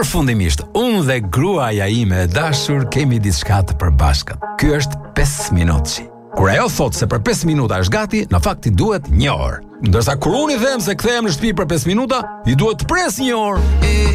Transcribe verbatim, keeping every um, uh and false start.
Përfundimisht, unë dhe gruaja ime e dashur kemi diçka të përbashkët. Ky është pesë minutëshi. Kur ajo thot se për pesë minuta është gati, në fakt i duhet një orë. Ndërsa kur unë i them se kthehem në shtëpi për pesë minuta, i duhet të pres një orë.